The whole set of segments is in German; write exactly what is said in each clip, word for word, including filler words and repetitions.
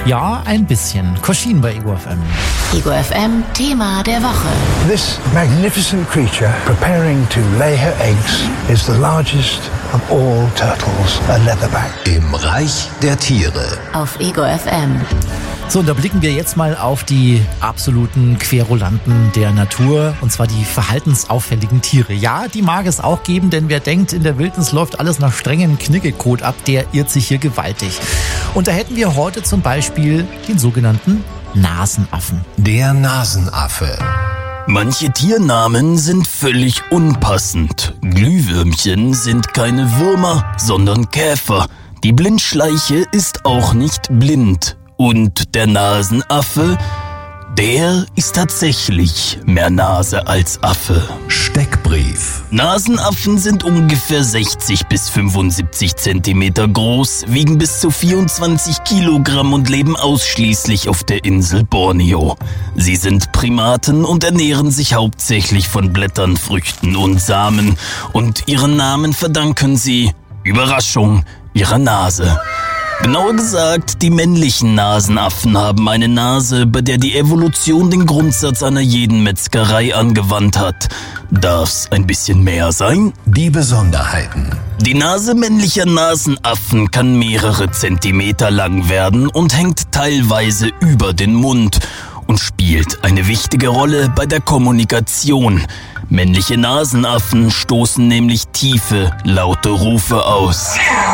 Ja, ein bisschen. Koschin bei Ego F M. Ego F M Thema der Woche. This magnificent creature preparing to lay her eggs is the largest of all turtles, a leatherback. Im Reich der Tiere. Auf Ego F M. So, und da blicken wir jetzt mal auf die absoluten Querulanten der Natur, und zwar die verhaltensauffälligen Tiere. Ja, die mag es auch geben, denn wer denkt, in der Wildnis läuft alles nach strengen Knickecode ab, der irrt sich hier gewaltig. Und da hätten wir heute zum Beispiel den sogenannten Nasenaffen. Der Nasenaffe. Manche Tiernamen sind völlig unpassend. Glühwürmchen sind keine Würmer, sondern Käfer. Die Blindschleiche ist auch nicht blind. Und der Nasenaffe, der ist tatsächlich mehr Nase als Affe. Steckbrief. Nasenaffen sind ungefähr sechzig bis fünfundsiebzig Zentimeter groß, wiegen bis zu vierundzwanzig Kilogramm und leben ausschließlich auf der Insel Borneo. Sie sind Primaten und ernähren sich hauptsächlich von Blättern, Früchten und Samen. Und ihren Namen verdanken sie, Überraschung, ihrer Nase. Genauer gesagt, die männlichen Nasenaffen haben eine Nase, bei der die Evolution den Grundsatz einer jeden Metzgerei angewandt hat. Darf's ein bisschen mehr sein? Die Besonderheiten. Die Nase männlicher Nasenaffen kann mehrere Zentimeter lang werden und hängt teilweise über den Mund und spielt eine wichtige Rolle bei der Kommunikation. Männliche Nasenaffen stoßen nämlich tiefe, laute Rufe aus.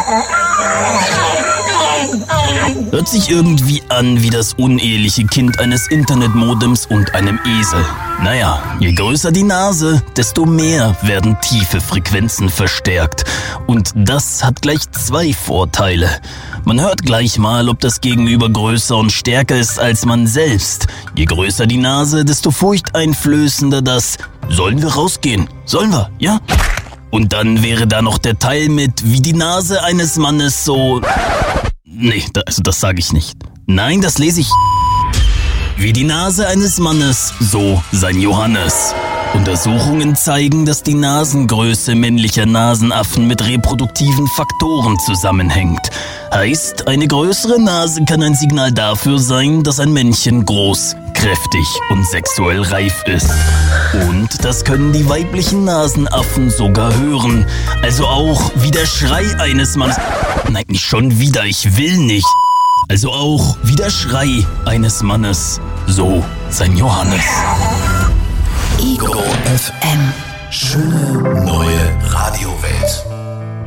Hört sich irgendwie an wie das uneheliche Kind eines Internetmodems und einem Esel. Naja, je größer die Nase, desto mehr werden tiefe Frequenzen verstärkt. Und das hat gleich zwei Vorteile. Man hört gleich mal, ob das Gegenüber größer und stärker ist als man selbst. Je größer die Nase, desto furchteinflößender das "Sollen wir rausgehen? Sollen wir? Ja?" Und dann wäre da noch der Teil mit, wie die Nase eines Mannes so... Nee, da, also das sage ich nicht. Nein, das lese ich. Wie die Nase eines Mannes, so sein Johannes. Untersuchungen zeigen, dass die Nasengröße männlicher Nasenaffen mit reproduktiven Faktoren zusammenhängt. Heißt, eine größere Nase kann ein Signal dafür sein, dass ein Männchen groß, kräftig und sexuell reif ist. Und das können die weiblichen Nasenaffen sogar hören. Also auch wie der Schrei eines Mannes... Nein, nicht schon wieder, ich will nicht. Also auch wie der Schrei eines Mannes, so sein Johannes. Ego F M. Schöne neue Radiowelt.